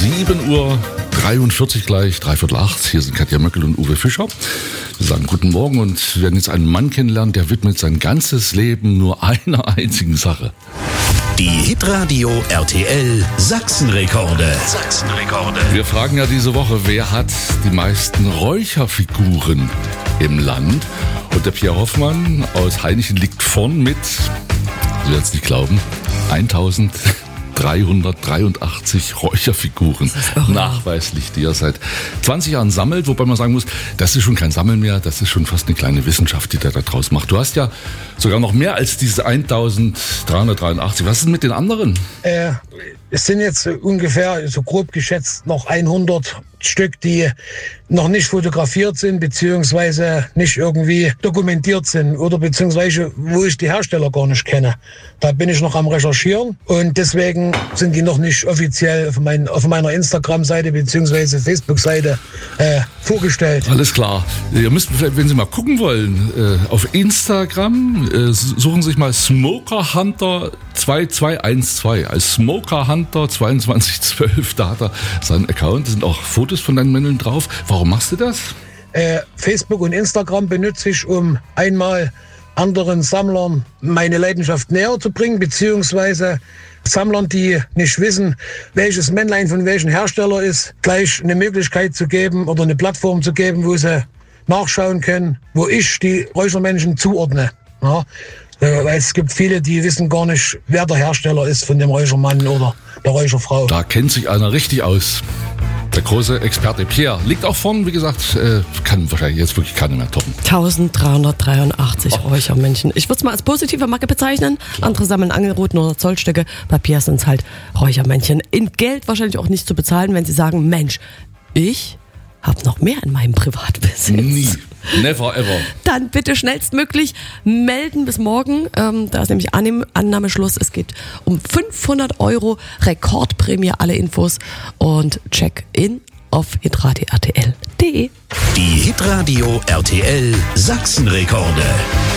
7:43 Uhr gleich, 7:45. Hier sind Katja Möckel und Uwe Fischer. Wir sagen guten Morgen und werden jetzt einen Mann kennenlernen, der widmet sein ganzes Leben nur einer einzigen Sache. Die Hitradio RTL Sachsenrekorde. Wir fragen ja diese Woche, wer hat die meisten Räucherfiguren im Land? Und der Pierre Hoffmann aus Hainichen liegt vorn mit, Sie werden es nicht glauben, 1383 Räucherfiguren nachweislich, die er seit 20 Jahren sammelt, wobei man sagen muss, das ist schon kein Sammeln mehr, das ist schon fast eine kleine Wissenschaft, die der da draus macht. Du hast ja sogar noch mehr als diese 1383. Was ist mit den anderen? Es sind jetzt ungefähr, so grob geschätzt, noch 100 Stück, die noch nicht fotografiert sind, beziehungsweise nicht irgendwie dokumentiert sind oder beziehungsweise wo ich die Hersteller gar nicht kenne. Da bin ich noch am Recherchieren und deswegen sind die noch nicht offiziell auf meiner Instagram-Seite beziehungsweise Facebook-Seite vorgestellt. Alles klar. Ihr müsst vielleicht, wenn Sie mal gucken wollen, auf Instagram suchen Sie sich mal Smoker Hunter 2212 als Smoker Hunter 2212. Da hat er seinen Account. Da sind auch Fotos von deinen Männern drauf. Warum machst du das? Facebook und Instagram benutze ich, um einmal anderen Sammlern meine Leidenschaft näher zu bringen, beziehungsweise Sammlern, die nicht wissen, welches Männlein von welchem Hersteller ist, gleich eine Möglichkeit zu geben oder eine Plattform zu geben, wo sie nachschauen können, wo ich die Räuchermännchen zuordne. Ja? Weil es gibt viele, die wissen gar nicht, wer der Hersteller ist von dem Räuchermann oder der Räucherfrau. Da kennt sich einer richtig aus. Der große Experte Pierre liegt auch vorn, wie gesagt, kann wahrscheinlich jetzt wirklich keiner mehr toppen. 1383 Räuchermännchen. Ich würde es mal als positive Marke bezeichnen. Andere sammeln Angelruten oder Zollstöcke. Bei Pierre sind es halt Räuchermännchen. In Geld wahrscheinlich auch nicht zu bezahlen, wenn sie sagen, Mensch, ich habe noch mehr in meinem Privatbesitz. Nie. Never ever. Dann bitte schnellstmöglich melden bis morgen. Da ist nämlich Annahmeschluss. Es geht um 500 € Rekordprämie, alle Infos und Check-in auf hitradio.rtl.de. Die Hitradio RTL Sachsenrekorde.